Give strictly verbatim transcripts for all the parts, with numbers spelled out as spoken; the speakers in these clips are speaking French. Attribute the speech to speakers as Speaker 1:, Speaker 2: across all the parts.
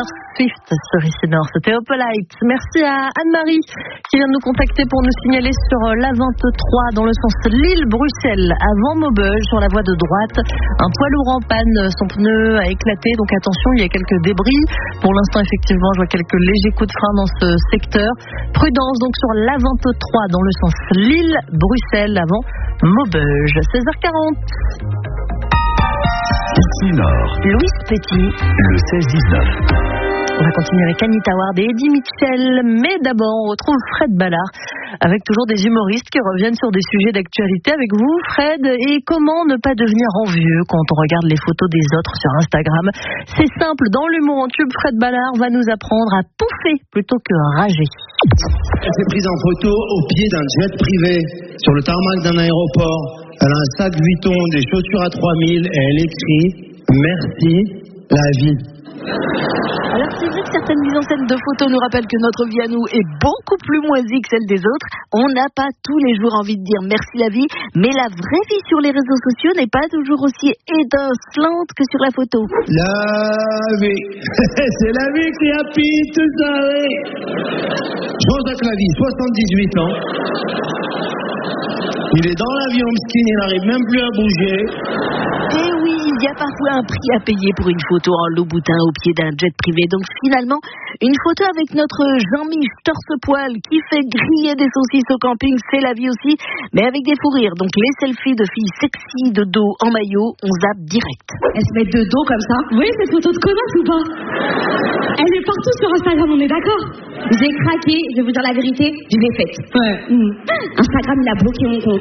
Speaker 1: Swift sur ici Nord. C'était Opalite. Merci à Anne-Marie qui vient de nous contacter pour nous signaler sur l'A vingt-trois dans le sens Lille-Bruxelles avant Maubeuge sur la voie de droite. Un poids lourd en panne, son pneu a éclaté, donc attention, il y a quelques débris. Pour l'instant, effectivement, je vois quelques légers coups de frein dans ce secteur. Prudence donc sur l'A vingt-trois dans le sens Lille-Bruxelles avant Maubeuge. seize heures quarante.
Speaker 2: Ici Nord.
Speaker 1: Louis Petit.
Speaker 2: Le seize dix-neuf.
Speaker 1: On va continuer avec Anita Ward et Eddie Mitchell, mais d'abord on retrouve Fred Ballard avec toujours des humoristes qui reviennent sur des sujets d'actualité avec vous, Fred. Et comment ne pas devenir envieux quand on regarde les photos des autres sur Instagram? C'est simple, dans l'humour en tube, Fred Ballard va nous apprendre à pouffer plutôt que rager.
Speaker 3: Elle s'est prise en photo au pied d'un jet privé sur le tarmac d'un aéroport. Elle a un sac Vuitton, des chaussures à trois mille et elle écrit « Merci la vie ».
Speaker 4: Alors c'est vrai que certaines mises en scène de photos nous rappellent que notre vie à nous est beaucoup plus moisie que celle des autres. On n'a pas tous les jours envie de dire merci la vie, mais la vraie vie sur les réseaux sociaux n'est pas toujours aussi étincelante que sur la photo.
Speaker 3: La vie, c'est la vie qui a pris tout ça. Jean-Jacques Lavie, soixante-dix-huit ans. Il est dans l'avion, skin, il n'arrive même plus à bouger.
Speaker 4: Et oui, il y a parfois un prix à payer pour une photo en Louboutin au pied d'un jet privé. Donc finalement, une photo avec notre Jean-Mich torse-poil qui fait griller des saucisses au camping, c'est la vie aussi, mais avec des fous rires. Donc les selfies de filles sexy de dos en maillot, on zappe direct.
Speaker 5: Elles se mettent de dos comme ça. Vous voyez cette photo de connasse ou pas? Elle est partout sur Instagram, on est d'accord? J'ai craqué, je vais vous dire la vérité, je l'ai faite. Ouais. Mmh. Instagram, il a bloqué mon compte.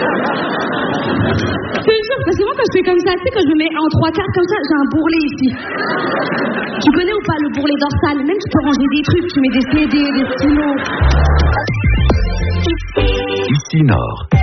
Speaker 5: C'est sûr, parce que moi quand je fais comme ça, tu sais, quand je me mets en trois quarts comme ça, j'ai un bourrelet ici. Tu connais ou pas le bourrelet dorsal? Même tu peux ranger des trucs, tu mets des C D, des stylos.
Speaker 2: Ici Nord.